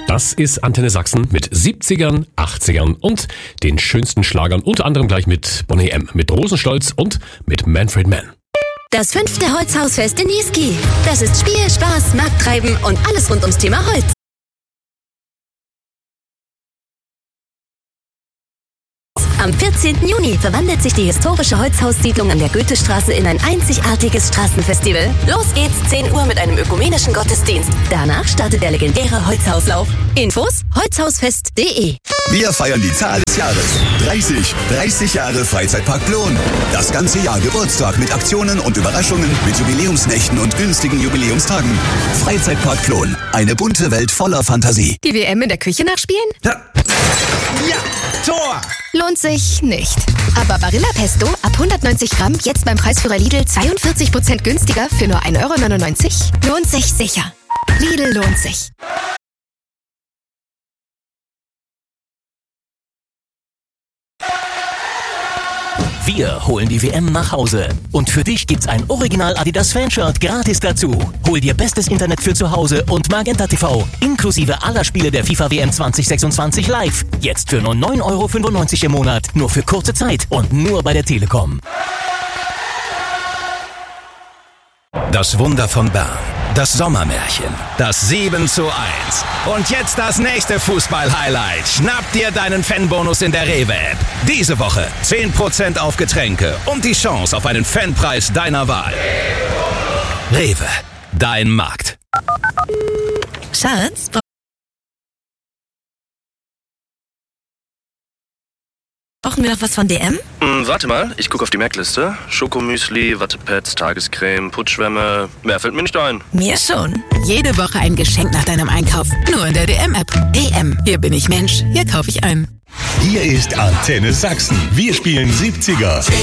Das ist Antenne Sachsen mit 70ern, 80ern und den schönsten Schlagern, unter anderem gleich mit Boney M., mit Rosenstolz und mit Manfred Mann. Das 5. Holzhausfest in Niesky. Das ist Spiel, Spaß, Markttreiben und alles rund ums Thema Holz. Am 14. Juni verwandelt sich die historische Holzhaussiedlung an der Goethestraße in ein einzigartiges Straßenfestival. Los geht's, 10 Uhr mit einem ökumenischen Gottesdienst. Danach startet der legendäre Holzhauslauf. Infos: holzhausfest.de. Wir feiern die Zahl des Jahres. 30 Jahre Freizeitpark Plon. Das ganze Jahr Geburtstag mit Aktionen und Überraschungen, mit Jubiläumsnächten und günstigen Jubiläumstagen. Freizeitpark Plon. Eine bunte Welt voller Fantasie. Die WM in der Küche nachspielen? Ja, Tor! Lohnt sich nicht. Aber Barilla Pesto ab 190 Gramm jetzt beim Preisführer Lidl 42% günstiger für nur 1,99 €? Lohnt sich sicher. Lidl lohnt sich. Wir holen die WM nach Hause. Und für dich gibt's ein Original Adidas Fanshirt gratis dazu. Hol dir bestes Internet für zu Hause und Magenta TV. Inklusive aller Spiele der FIFA WM 2026 live. Jetzt für nur 9,95 € im Monat. Nur für kurze Zeit und nur bei der Telekom. Das Wunder von Bern. Das Sommermärchen. Das 7:1. Und jetzt das nächste Fußball-Highlight. Schnapp dir deinen Fanbonus in der Rewe-App. Diese Woche 10% auf Getränke und die Chance auf einen Fanpreis deiner Wahl. Rewe. Dein Markt. Schatz, brauchen wir noch was von DM? Warte mal, ich gucke auf die Merkliste. Schokomüsli, Wattepads, Tagescreme, Putschwämme. Mehr fällt mir nicht ein. Mir schon. Jede Woche ein Geschenk nach deinem Einkauf. Nur in der DM-App. DM. Hier bin ich Mensch. Hier kaufe ich ein. Hier ist Antenne Sachsen. Wir spielen 70er.